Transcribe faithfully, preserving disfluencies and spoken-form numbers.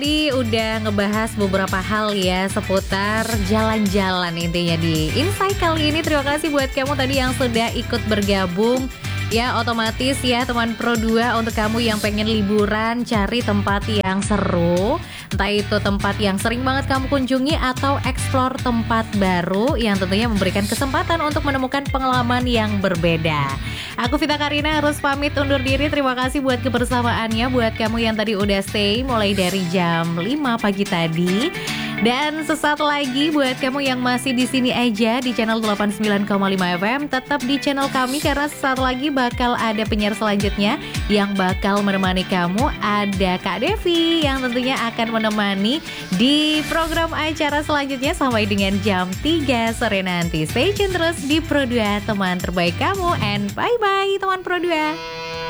Tadi udah ngebahas beberapa hal ya seputar jalan-jalan intinya di Insight kali ini. Terima kasih buat kamu tadi yang sudah ikut bergabung. Ya otomatis ya teman Pro dua, untuk kamu yang pengen liburan cari tempat yang seru, entah itu tempat yang sering banget kamu kunjungi atau explore tempat baru yang tentunya memberikan kesempatan untuk menemukan pengalaman yang berbeda. Aku Vita Karina harus pamit undur diri. Terima kasih buat kebersamaannya, buat kamu yang tadi udah stay mulai dari jam lima pagi tadi. Dan sesaat lagi buat kamu yang masih di sini aja di channel delapan puluh sembilan koma lima F M, tetap di channel kami karena sesaat lagi bakal ada penyiar selanjutnya yang bakal menemani kamu. Ada Kak Devi yang tentunya akan menemani di program acara selanjutnya sampai dengan jam tiga sore nanti. Stay tune terus di Pro dua, teman terbaik kamu, and bye-bye teman Pro dua.